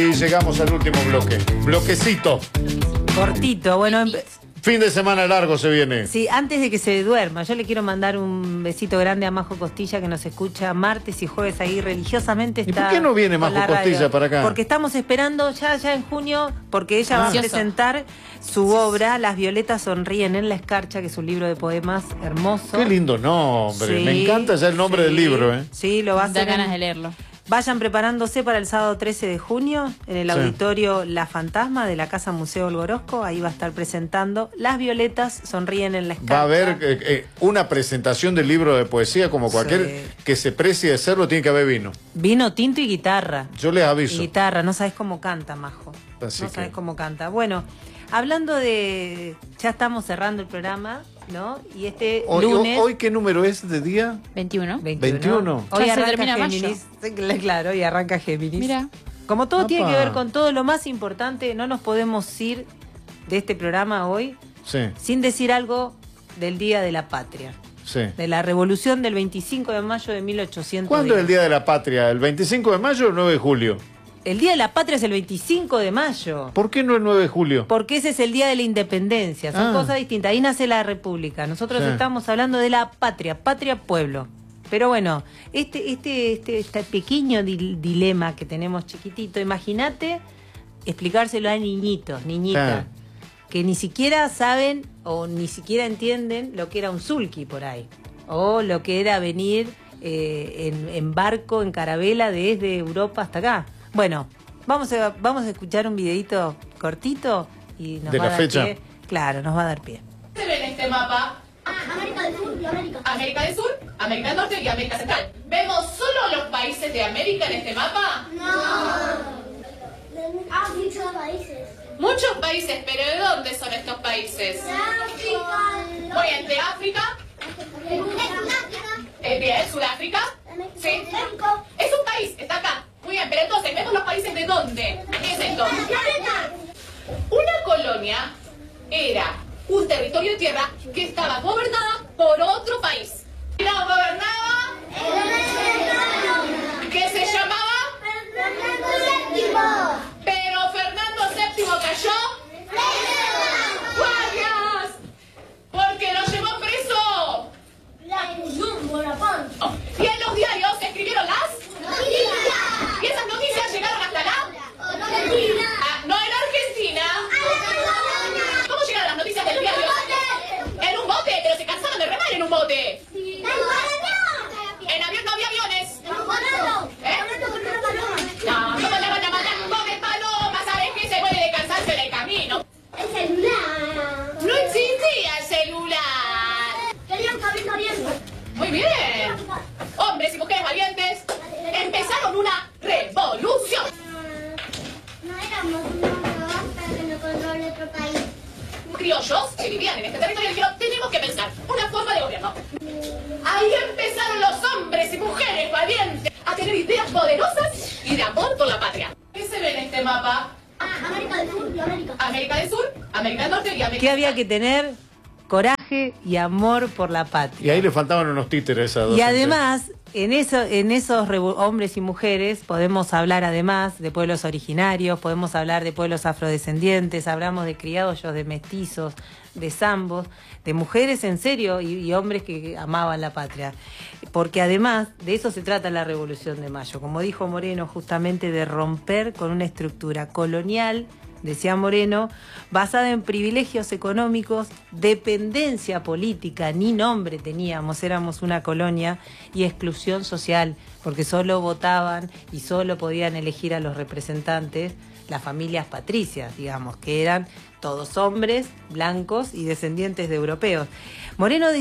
Y llegamos al último bloque. Bloquecito. Cortito, bueno. Fin de semana largo se viene. Sí, antes de que se duerma, yo le quiero mandar un besito grande a Majo Costilla, que nos escucha martes y jueves ahí religiosamente. ¿Y por qué no viene Majo Costilla para acá? Porque estamos esperando ya en junio, porque ella va a presentar su obra, Las violetas sonríen en la escarcha, que es un libro de poemas hermoso. Qué lindo nombre, Sí, me encanta ya el nombre del libro. Sí, lo va a hacer. Da ganas de leerlo. Vayan preparándose para el sábado 13 de junio en el auditorio La Fantasma de la Casa Museo Olgorosco. Ahí va a estar presentando Las violetas sonríen en la escarcha. Va a haber una presentación del libro de poesía, como cualquier que se precie de serlo, tiene que haber vino. Vino tinto y guitarra. Yo les aviso. Y guitarra, no sabes cómo canta, Majo. Así no que... sabes cómo canta. Bueno, hablando de... Ya estamos cerrando el programa, ¿no? Y este lunes... ¿Hoy qué número es de día? 21. 21. Hoy Ya se arranca termina Géminis. Claro, hoy arranca Géminis. Mira. Como todo tiene que ver con todo lo más importante, no nos podemos ir de este programa hoy sin decir algo del Día de la Patria. Sí. De la revolución del 25 de mayo de 1810. ¿Cuándo es el Día de la Patria? ¿El 25 de mayo o el 9 de julio? El Día de la Patria es el 25 de mayo. ¿Por qué no el 9 de julio? Porque ese es el Día de la Independencia. Son cosas distintas. Ahí nace la República. Nosotros estamos hablando de la patria, pueblo. Pero bueno, este pequeño dilema que tenemos chiquitito, imagínate explicárselo a niñitos, niñitas, que ni siquiera saben o ni siquiera entienden lo que era un sulky por ahí. O lo que era venir en barco, en carabela, desde Europa hasta acá. Bueno, vamos a escuchar un videito cortito y nos va a dar pie. Claro, nos va a dar pie. ¿Se ve en este mapa? América del Sur y América. América del Sur, América del Norte y América Central. ¿Vemos solo los países de América en este mapa? No. Muchos países. Muchos países, pero ¿de dónde son estos países? De África. Muy bien, de África. Bien, Sudáfrica. Sí. Es un país, está acá. Muy bien, pero entonces, ¿vemos los países de dónde? ¿Qué es esto? Una colonia era un territorio de tierra que estaba gobernada por otro país. Era gobernada, que se llamaba Fernando VII. Pero Fernando VII cayó. ¡Guardias! Porque lo llevó preso. Oh. Y en los diarios se escribieron las noticias. Y esas noticias llegaron hasta la no en Argentina. ¿Cómo llegaron las noticias del diario? En un bote, pero se cansaron de remar en un bote. En avión no había aviones. No, ¿cómo la van a mandar? Come paloma, ¿sabes qué? Se puede descansarse en el camino. El celular. No existía el celular. Querían cabeza abierta. Muy bien. Hombres y mujeres valientes empezaron una revolución. No éramos unos para que nos controle otro país. Criollos que vivían en este territorio dijeron, tenemos que pensar una forma de gobierno. Ahí empezaron los hombres y mujeres valientes a tener ideas poderosas y de amor por la patria. ¿Qué se ve en este mapa? América del Sur y América. América del Sur, América del Norte y América ¿Qué había Central. que tener? Coraje y amor por la patria. Y ahí le faltaban unos títeres a dos. Y además, en esos hombres y mujeres podemos hablar además de pueblos originarios, podemos hablar de pueblos afrodescendientes, hablamos de criollos, de mestizos, de zambos, de mujeres en serio y hombres que amaban la patria. Porque además de eso se trata la Revolución de Mayo, como dijo Moreno, justamente de romper con una estructura colonial, decía Moreno, basada en privilegios económicos, dependencia política, ni nombre teníamos, éramos una colonia, y exclusión social, porque solo votaban y solo podían elegir a los representantes las familias patricias, digamos, que eran todos hombres, blancos y descendientes de europeos. Moreno